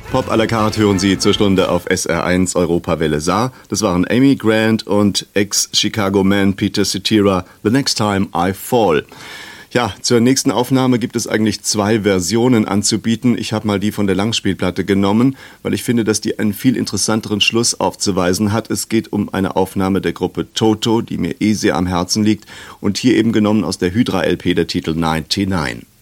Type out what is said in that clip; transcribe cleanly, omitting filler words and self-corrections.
Pop à la carte hören Sie zur Stunde auf SR1 Europawelle Saar. Das waren Amy Grant und Ex-Chicago-Man Peter Cetera, The Next Time I Fall. Ja, zur nächsten Aufnahme gibt es eigentlich 2 Versionen anzubieten. Ich habe mal die von der Langspielplatte genommen, weil ich finde, dass die einen viel interessanteren Schluss aufzuweisen hat. Es geht um eine Aufnahme der Gruppe Toto, die mir sehr am Herzen liegt, und hier eben genommen aus der Hydra-LP der Titel 99.